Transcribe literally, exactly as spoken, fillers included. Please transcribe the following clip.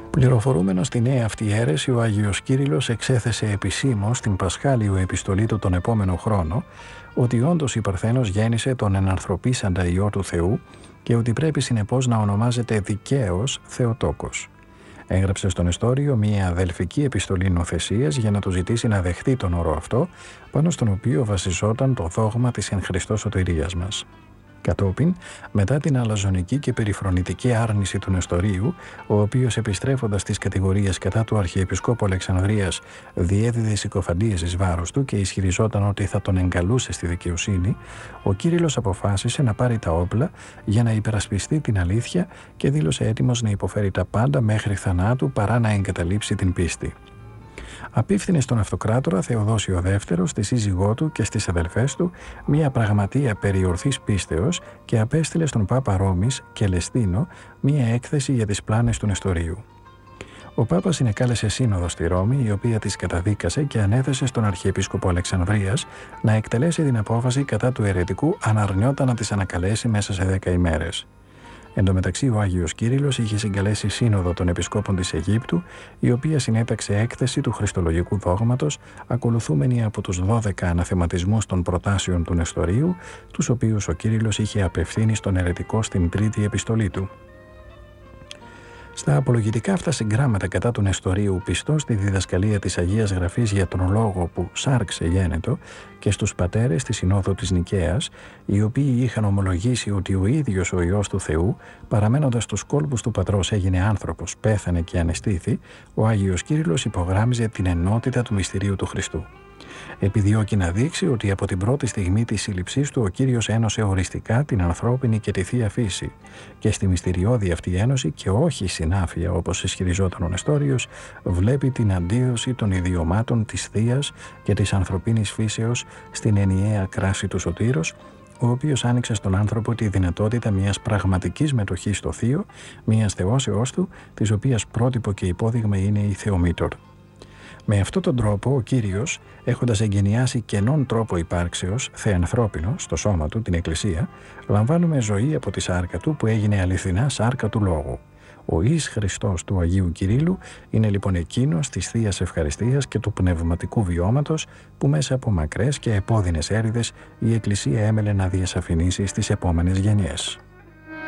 Πληροφορούμενος τη νέα αυτή αίρεση, ο Άγιος Κύριλλος εξέθεσε επισήμως στην Πασχάλιο επιστολή του τον επόμενο χρόνο ότι όντως η Παρθένος γέννησε τον ενανθρωπίσαντα Υιό του Θεού και ότι πρέπει συνεπώς να ονομάζεται δικαίως Θεοτόκος. Έγραψε στο Νεστόριο μία αδελφική επιστολή νοθεσίας για να του ζητήσει να δεχτεί τον όρο αυτό, πάνω στον οποίο βασιζόταν το δόγμα της εν Χριστώ σωτηρίας μας. Κατόπιν, μετά την αλαζονική και περιφρονητική άρνηση του Νεστορίου, ο οποίος επιστρέφοντας στις κατηγορίες κατά του Αρχιεπισκόπου Αλεξανδρίας διέδιδε συκοφαντίες εις βάρος του και ισχυριζόταν ότι θα τον εγκαλούσε στη δικαιοσύνη, ο Κύριλλος αποφάσισε να πάρει τα όπλα για να υπερασπιστεί την αλήθεια και δήλωσε έτοιμος να υποφέρει τα πάντα μέχρι θανάτου παρά να εγκαταλείψει την πίστη. Απίφθινε στον Αυτοκράτορα Θεοδόσιο δεύτερο, στη σύζυγό του και στις αδελφές του μία πραγματεία περιορθής πίστεως και απέστειλε στον Πάπα Ρώμης και Λεστίνο μία έκθεση για τις πλάνες του Νεστορίου. Ο Πάπας συνεκάλεσε σύνοδο στη Ρώμη, η οποία τις καταδίκασε και ανέθεσε στον Αρχιεπίσκοπο Αλεξανδρίας να εκτελέσει την απόφαση κατά του αιρετικού αν αρνιόταν να τις ανακαλέσει μέσα σε δέκα ημέρες. Εν τω μεταξύ, ο Άγιος Κύριλλος είχε συγκαλέσει σύνοδο των επισκόπων της Αιγύπτου, η οποία συνέταξε έκθεση του χριστολογικού δόγματος, ακολουθούμενη από τους δώδεκα αναθεματισμούς των προτάσεων του Νεστορίου, τους οποίους ο Κύριλλος είχε απευθύνει στον αιρετικό στην τρίτη επιστολή του. Στα απολογητικά αυτά συγγράμματα κατά του Νεστορίου, πιστός στη διδασκαλία της Αγίας Γραφής για τον λόγο που σάρξε γένετο και στους πατέρες της Συνόδου της Νικαίας, οι οποίοι είχαν ομολογήσει ότι ο ίδιος ο Υιός του Θεού, παραμένοντας στους κόλπους του Πατρός, έγινε άνθρωπος, πέθανε και ανεστήθη, ο Άγιος Κύριλλος υπογράμμιζε την ενότητα του μυστηρίου του Χριστού. Επιδιώκει να δείξει ότι από την πρώτη στιγμή της σύλληψής του ο Κύριος ένωσε οριστικά την ανθρώπινη και τη Θεία Φύση και στη μυστηριώδη αυτή ένωση και όχι συνάφεια όπως ισχυριζόταν ο Νεστόριος, βλέπει την αντίδοση των ιδιωμάτων της Θείας και της ανθρωπίνης φύσεως στην ενιαία κράση του Σωτήρος, ο οποίος άνοιξε στον άνθρωπο τη δυνατότητα μιας πραγματικής μετοχής στο Θείο, μιας θεώσεώς του, της οποίας πρότυπο και υπόδειγμα είναι η Θεομήτωρ. Με αυτόν τον τρόπο ο Κύριος, έχοντας εγκαινιάσει καινόν τρόπο υπάρξεως, θεανθρώπινο, στο σώμα του, την Εκκλησία, λαμβάνουμε ζωή από τη σάρκα του που έγινε αληθινά σάρκα του Λόγου. Ο εις Χριστός του Αγίου Κυρίλλου είναι λοιπόν εκείνος της Θείας Ευχαριστίας και του πνευματικού βιώματος που μέσα από μακρές και επώδυνες έρηδες η Εκκλησία έμελε να διασαφηνίσει στις επόμενες γενιές.